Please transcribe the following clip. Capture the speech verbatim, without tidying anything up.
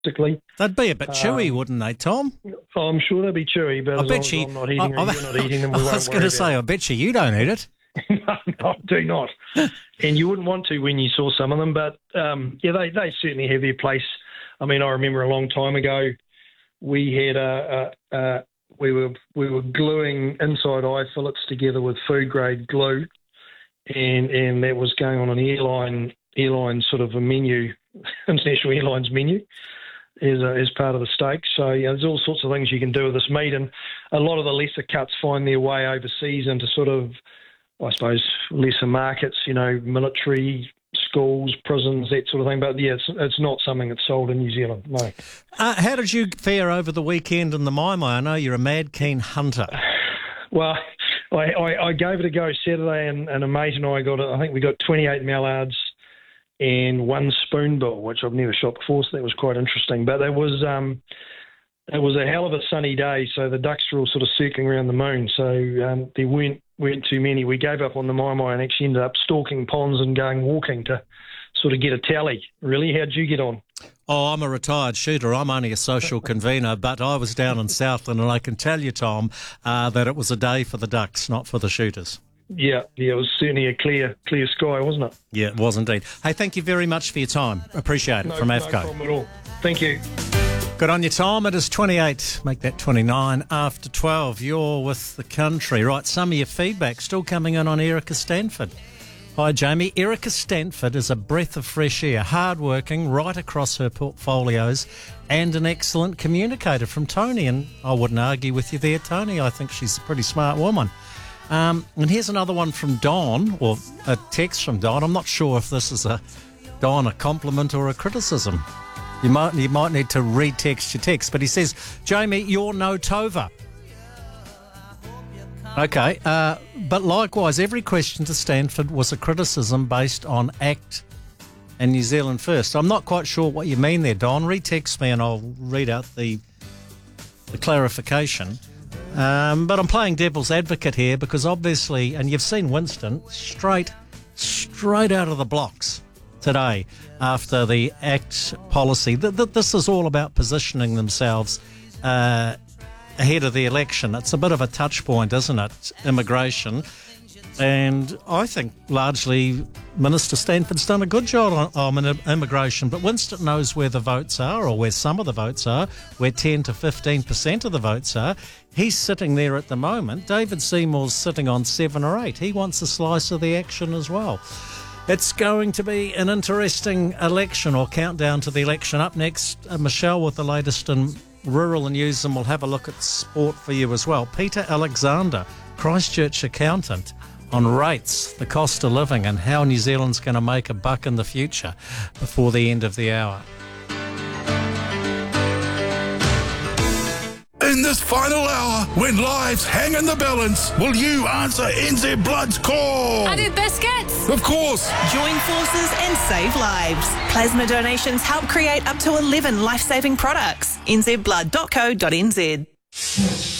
realistically. They'd be a bit chewy, um, wouldn't they, Tom? Oh, I'm sure they'd be chewy, but I as bet long you, as I'm not eating, I, or you're not eating them, we I won't was going to say, it. I bet you you don't eat it. no, no, I do not. And you wouldn't want to when you saw some of them, but um, yeah, they, they certainly have their place. I mean, I remember a long time ago, we had a, a, a we were we were gluing inside eye fillets together with food grade glue, and and that was going on an airline airline sort of a menu, international airlines menu, as a, as part of the steak. So yeah, there's all sorts of things you can do with this meat, and a lot of the lesser cuts find their way overseas into sort of, I suppose, lesser markets. You know, military, schools, prisons, that sort of thing. But yeah, it's, it's not something that's sold in New Zealand, no. Uh, how did you fare over the weekend in the Maimai? I know you're a mad keen hunter. Well, I, I, I gave it a go Saturday, and, and a mate and I got, I think we got twenty-eight mallards and one spoonbill, which I've never shot before, so that was quite interesting. But it was um, it was a hell of a sunny day, so the ducks were all sort of circling around the moon, so um, there weren't weren't too many. We gave up on the Maimai and actually ended up stalking ponds and going walking to sort of get a tally. Really, how'd you get on? Oh, I'm a retired shooter. I'm only a social convener, but I was down in Southland, and I can tell you, Tom, uh, that it was a day for the ducks, not for the shooters. Yeah, yeah, it was certainly a clear clear sky, wasn't it? Yeah, it was indeed. Hey, thank you very much for your time. Appreciate it no, from no AFCO. No problem at all. Thank you. Good on you, Tom. It is twenty-eight, make that twenty-nine after twelve. You're with the country. Right, some of your feedback still coming in on Erica Stanford. Hi, Jamie. Erica Stanford is a breath of fresh air, hard-working right across her portfolios, and an excellent communicator from Tony. And I wouldn't argue with you there, Tony. I think she's a pretty smart woman. Um, and here's another one from Don, or a text from Don. I'm not sure if this is a Don a compliment or a criticism. You might you might need to re-text your text. But he says, Jamie, you're no Tova. Okay, uh, but likewise, every question to Stanford was a criticism based on ACT and New Zealand First. I'm not quite sure what you mean there, Don. Re-text me and I'll read out the, the clarification. Um, but I'm playing devil's advocate here because obviously, and you've seen Winston, straight, straight out of the blocks today after the ACT policy. Th- th- this is all about positioning themselves uh, ahead of the election. It's a bit of a touch point, isn't it? Immigration. And I think largely Minister Stanford's done a good job on, on immigration, but Winston knows where the votes are, or where some of the votes are, where ten to fifteen percent of the votes are. He's sitting there at the moment. David Seymour's sitting on seven or eight. He wants a slice of the action as well. It's going to be an interesting election, or countdown to the election. Up next, uh, Michelle with the latest in rural news, and we'll have a look at sport for you as well. Peter Alexander, Christchurch accountant, on rates, the cost of living, and how New Zealand's going to make a buck in the future before the end of the hour. In this final hour, when lives hang in the balance, will you answer N Z Blood's call? I do biscuits. Of course. Join forces and save lives. Plasma donations help create up to eleven life-saving products. n z blood dot co dot n z.